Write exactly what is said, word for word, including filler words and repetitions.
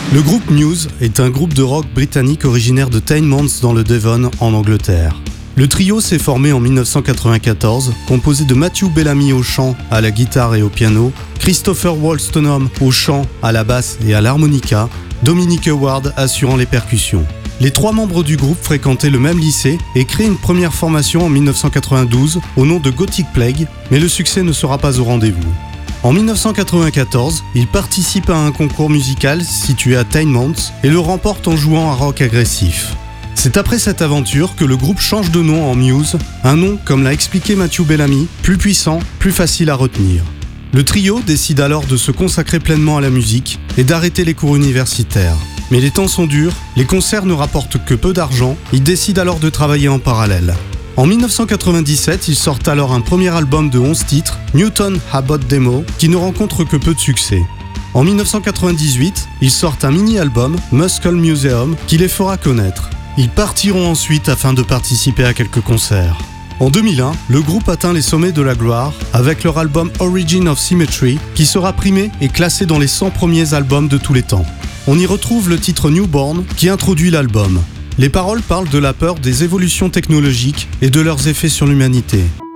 Le groupe Muse est un groupe de rock britannique originaire de Teignmouth dans le Devon, en Angleterre. Le trio s'est formé en dix-neuf cent quatre-vingt-quatorze, composé de Matthew Bellamy au chant, à la guitare et au piano, Christopher Wolstenholme au chant, à la basse et à l'harmonica, Dominic Howard assurant les percussions. Les trois membres du groupe fréquentaient le même lycée et créent une première formation en dix-neuf cent quatre-vingt-douze au nom de Gothic Plague, mais le succès ne sera pas au rendez-vous. En dix-neuf cent quatre-vingt-quatorze, ils participent à un concours musical situé à Teignmouth et le remportent en jouant un rock agressif. C'est après cette aventure que le groupe change de nom en Muse, un nom, comme l'a expliqué Matthew Bellamy, plus puissant, plus facile à retenir. Le trio décide alors de se consacrer pleinement à la musique et d'arrêter les cours universitaires. Mais les temps sont durs, les concerts ne rapportent que peu d'argent, ils décident alors de travailler en parallèle. En dix-neuf cent quatre-vingt-dix-sept, ils sortent alors un premier album de onze titres, Newton Abbot Demo, qui ne rencontre que peu de succès. En dix-neuf cent quatre-vingt-dix-huit, ils sortent un mini-album, Muscle Museum, qui les fera connaître. Ils partiront ensuite afin de participer à quelques concerts. En deux mille un, le groupe atteint les sommets de la gloire avec leur album Origin of Symmetry, qui sera primé et classé dans les cent premiers albums de tous les temps. On y retrouve le titre Newborn, qui introduit l'album. Les paroles parlent de la peur des évolutions technologiques et de leurs effets sur l'humanité.